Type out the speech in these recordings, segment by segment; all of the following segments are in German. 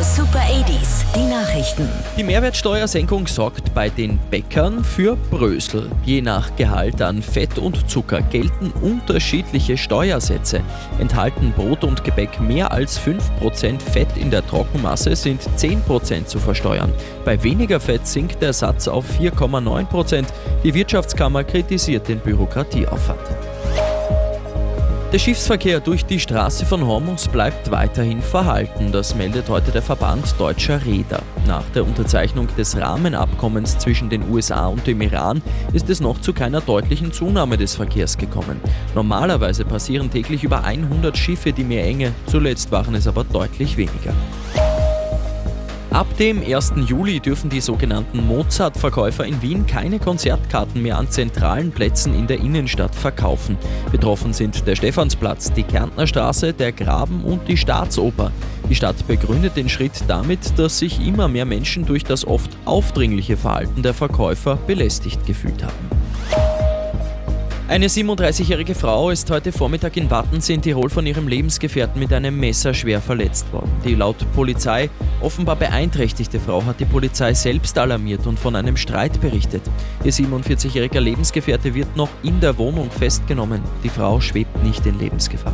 Radio Super 80s, die Nachrichten. Die Mehrwertsteuersenkung sorgt bei den Bäckern für Brösel. Je nach Gehalt an Fett und Zucker gelten unterschiedliche Steuersätze. Enthalten Brot und Gebäck mehr als 5% Fett in der Trockenmasse, sind 10% zu versteuern. Bei weniger Fett sinkt der Satz auf 4,9%. Die Wirtschaftskammer kritisiert den Bürokratieaufwand. Der Schiffsverkehr durch die Straße von Hormuz bleibt weiterhin verhalten. Das meldet heute der Verband Deutscher Reeder. Nach der Unterzeichnung des Rahmenabkommens zwischen den USA und dem Iran ist es noch zu keiner deutlichen Zunahme des Verkehrs gekommen. Normalerweise passieren täglich über 100 Schiffe die Meerenge, zuletzt waren es aber deutlich weniger. Ab dem 1. Juli dürfen die sogenannten Mozart-Verkäufer in Wien keine Konzertkarten mehr an zentralen Plätzen in der Innenstadt verkaufen. Betroffen sind der Stephansplatz, die Kärntner Straße, der Graben und die Staatsoper. Die Stadt begründet den Schritt damit, dass sich immer mehr Menschen durch das oft aufdringliche Verhalten der Verkäufer belästigt gefühlt haben. Eine 37-jährige Frau ist heute Vormittag in Wattens in Tirol von ihrem Lebensgefährten mit einem Messer schwer verletzt worden. Die laut Polizei offenbar beeinträchtigte Frau hat die Polizei selbst alarmiert und von einem Streit berichtet. Ihr 47-jähriger Lebensgefährte wird noch in der Wohnung festgenommen. Die Frau schwebt nicht in Lebensgefahr.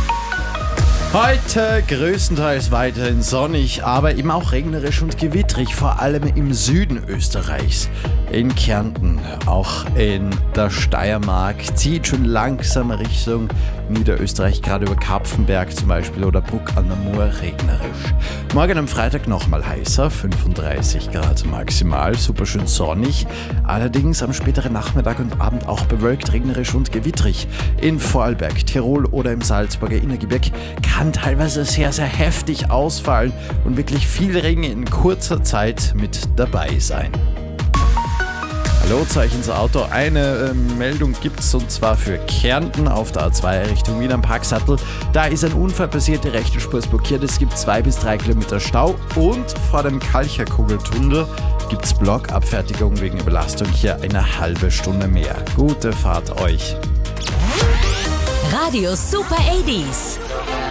Heute größtenteils weiterhin sonnig, aber eben auch regnerisch und gewittrig, vor allem im Süden Österreichs. In Kärnten, auch in der Steiermark, zieht schon langsam Richtung Niederösterreich, gerade über Kapfenberg zum Beispiel oder Bruck an der Mur regnerisch. Morgen am Freitag nochmal heißer, 35 Grad maximal, super schön sonnig, allerdings am späteren Nachmittag und Abend auch bewölkt, regnerisch und gewittrig. In Vorarlberg, Tirol oder im Salzburger Innergebirg kann teilweise sehr, sehr heftig ausfallen und wirklich viel Regen in kurzer Zeit mit dabei sein. Hallo, Zeichen zur Auto. Eine Meldung gibt's und zwar für Kärnten auf der A2 Richtung Wien am Parksattel. Da ist ein Unfall passiert, die rechte Spur ist blockiert. Es gibt 2 bis 3 Kilometer Stau und vor dem Kalcherkugeltunnel gibt's Blockabfertigung wegen Überlastung. Hier eine halbe Stunde mehr. Gute Fahrt euch. Radio Super 80s.